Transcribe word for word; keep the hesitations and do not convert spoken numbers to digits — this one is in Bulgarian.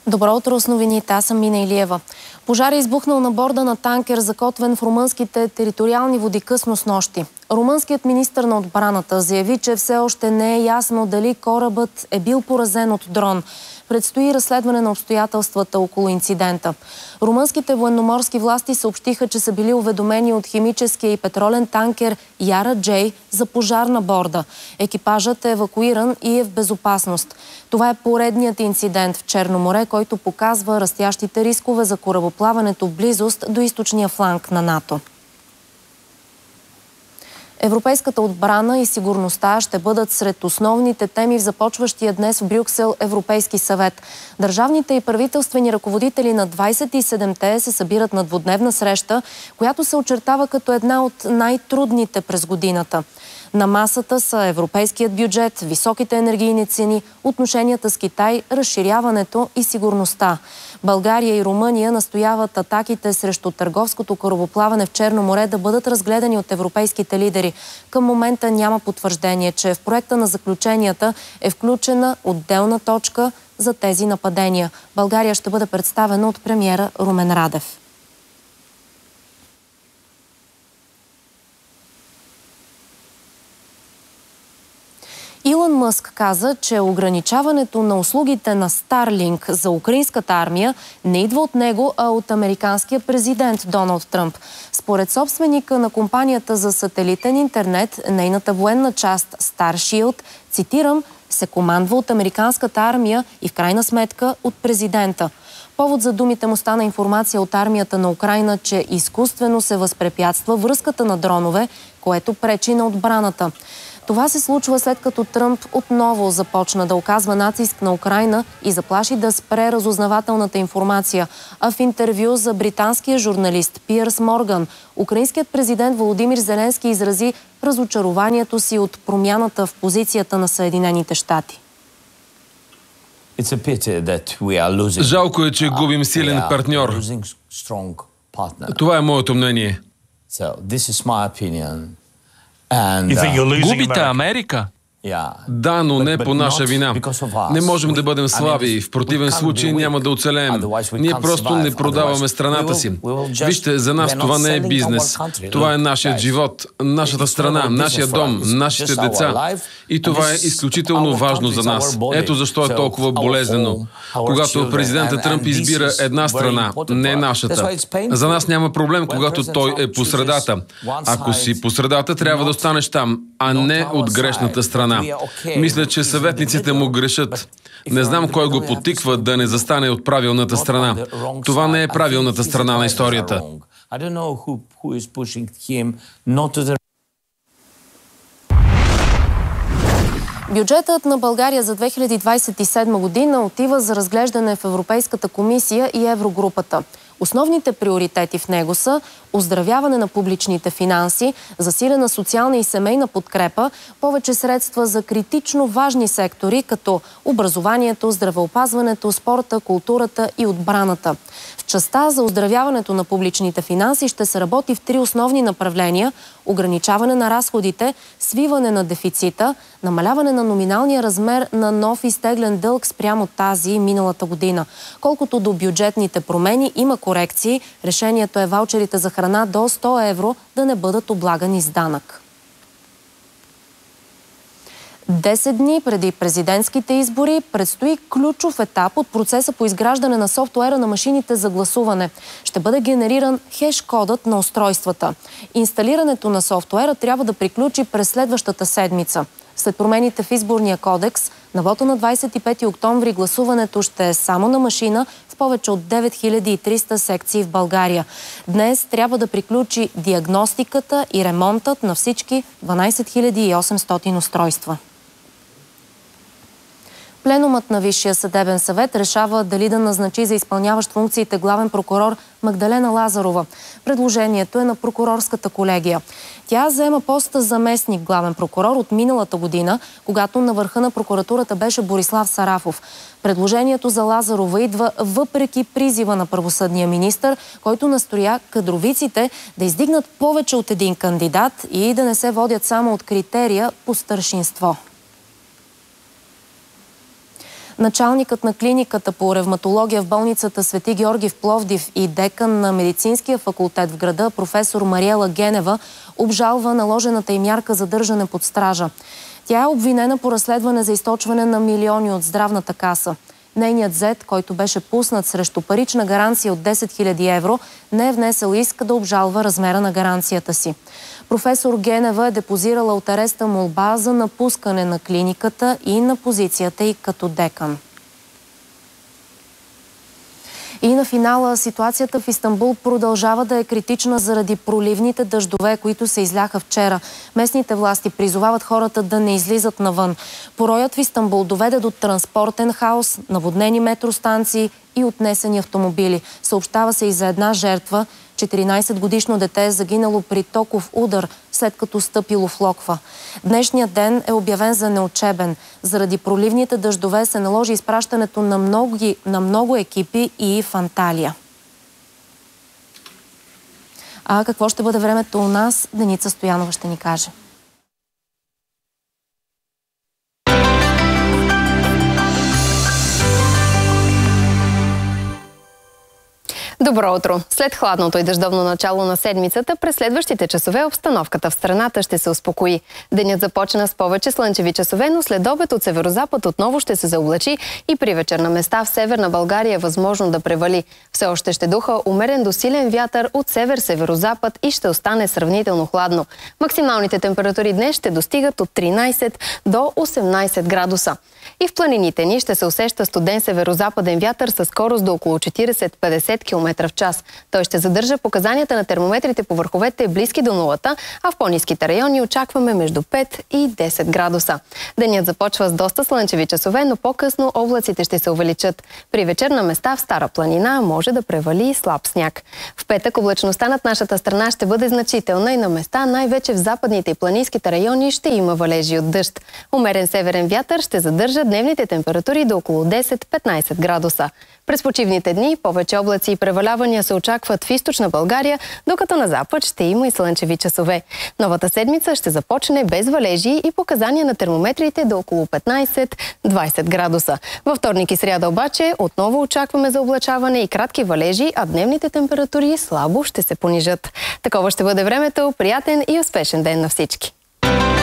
Добро утро с новините. Аз съм Мина Илиева. Пожар е избухнал на борда на танкер, закотвен в румънските териториални води късно снощи. Румънският министър на отбраната заяви, че все още не е ясно дали корабът е бил поразен от дрон. Предстои разследване на обстоятелствата около инцидента. Румънските военноморски власти съобщиха, че са били уведомени от химическия и петролен танкер Яра Джей за пожар на борда. Екипажът е евакуиран и е в безопасност. Това е поредният инцидент в Черно море, който показва растящите рискове за корабоплаването в близост до източния фланг на НАТО. Европейската отбрана и сигурността ще бъдат сред основните теми в започващия днес в Брюксел Европейски съвет. Държавните и правителствени ръководители на двадесет и седемте се събират на двудневна среща, която се очертава като една от най-трудните през годината. На масата са европейският бюджет, високите енергийни цени, отношенията с Китай, разширяването и сигурността. България и Румъния настояват атаките срещу търговското корабоплаване в Черно море да бъдат разгледани от европейските лидери. Към момента няма потвърждение, че в проекта на заключенията е включена отделна точка за тези нападения. България ще бъде представена от премиера Румен Радев. Илон Мъск каза, че ограничаването на услугите на Starlink за украинската армия не идва от него, а от американския президент Доналд Тръмп. Според собственика на компанията за сателитен интернет, нейната военна част Starshield, цитирам, се командва от американската армия и в крайна сметка от президента. Повод за думите му стана информация от армията на Украйна, че изкуствено се възпрепятства връзката на дронове, което пречи на отбраната. Това се случва след като Тръмп отново започна да оказва натиск на Украйна и заплаши да спре разузнавателната информация. А в интервю за британския журналист Пиърс Морган, украинският президент Володимир Зеленски изрази разочарованието си от промяната в позицията на Съединените щати. Жалко е, че губим силен партньор. Това е моето мнение. Губите Америка? Да, но не по наша вина. Не можем да бъдем слаби. В противен случай няма да оцелеем. Ние просто не продаваме страната си. Вижте, за нас това не е бизнес. Това е нашият живот, нашата страна, нашия дом, нашите деца. И това е изключително важно за нас. Ето защо е толкова болезнено. Когато президентът Тръмп избира една страна, не нашата. За нас няма проблем, когато той е по средата. Ако си по средата, трябва да останеш там, а не от грешната страна. Мисля, че съветниците му грешат. Не знам кой го подтиква да не застане от правилната страна. Това не е правилната страна на историята. Бюджетът на България за две хиляди двадесет и седма година отива за разглеждане в Европейската комисия и Еврогрупата. Основните приоритети в него са оздравяване на публичните финанси, засилена социална и семейна подкрепа, повече средства за критично важни сектори, като образованието, здравеопазването, спорта, културата и отбраната. В частта за оздравяването на публичните финанси ще се работи в три основни направления – ограничаване на разходите, свиване на дефицита, намаляване на номиналния размер на нов изтеглен дълг спрямо тази миналата година. Колкото до бюджетните промени, има корекции. Решението е ваучерите за храна до сто евро да не бъдат облагани с данък. Десет дни преди президентските избори предстои ключов етап от процеса по изграждане на софтуера на машините за гласуване. Ще бъде генериран хеш-кодът на устройствата. Инсталирането на софтуера трябва да приключи през следващата седмица. След промените в изборния кодекс, на вота на двадесет и пети октомври гласуването ще е само на машина в повече от девет хиляди и триста секции в България. Днес трябва да приключи диагностиката и ремонтът на всички дванадесет хиляди и осемстотин устройства. Пленумът на Висшия съдебен съвет решава дали да назначи за изпълняващ функциите главен прокурор Магдалена Лазарова. Предложението е на прокурорската колегия. Тя заема поста заместник главен прокурор от миналата година, когато на върха на прокуратурата беше Борислав Сарафов. Предложението за Лазарова идва въпреки призива на правосъдния министър, който настоя кадровиците да издигнат повече от един кандидат и да не се водят само от критерия по старшинство. Началникът на клиниката по ревматология в болницата Свети Георги в Пловдив и декан на медицинския факултет в града, професор Мариела Генева, обжалва наложената й мярка задържане под стража. Тя е обвинена по разследване за източване на милиони от здравната каса. Нейният зет, който беше пуснат срещу парична гаранция от десет хиляди евро, не е внесъл иск да обжалва размера на гаранцията си. Професор Генева е депозирала от ареста молба за напускане на клиниката и на позицията й като декан. И на финала ситуацията в Истанбул продължава да е критична заради проливните дъждове, които се изляха вчера. Местните власти призовават хората да не излизат навън. Пороят в Истанбул доведе до транспортен хаос, наводнени метростанции и отнесени автомобили. Съобщава се и за една жертва. четиринайсетгодишно дете е загинало при токов удар, след като стъпило в Локва. Днешният ден е обявен за неучебен. Заради проливните дъждове се наложи изпращането на много, на много екипи и в Анталия. А какво ще бъде времето у нас, Деница Стоянова ще ни каже. Добро утро! След хладното и дъждовно начало на седмицата, през следващите часове обстановката в страната ще се успокои. Денят започна с повече слънчеви часове, но след обед от северозапад отново ще се заоблачи и при вечер на места в северна България е възможно да превали. Все още ще духа умерен до силен вятър от север-северозапад и ще остане сравнително хладно. Максималните температури днес ще достигат от тринайсет до осемнайсет градуса. И в планините ни ще се усеща студен северозападен вятър със скорост до около четирийсет-петдесет километра в час. Той ще задържа показанията на термометрите по върховете близки до нулата, а в по-ниските райони очакваме между пет и десет градуса. Денят започва с доста слънчеви часове, но по-късно облаците ще се увеличат. При вечер на места в Стара планина може да превали и слаб сняг. В петък облачността над нашата страна ще бъде значителна и на места, най-вече в западните и планинските райони, ще има валежи от дъжд. Умерен северен вятър ще задържа дневните температури до около десет-петнайсет градуса. През почивните дни повече облаци и превалявания се очакват в източна България, докато на запад ще има и слънчеви часове. Новата седмица ще започне без валежи и показания на термометрите до около петнайсет-двайсет градуса. Във вторник и сряда обаче отново очакваме заоблачаване и кратки валежи, а дневните температури слабо ще се понижат. Такова ще бъде времето. Приятен и успешен ден на всички!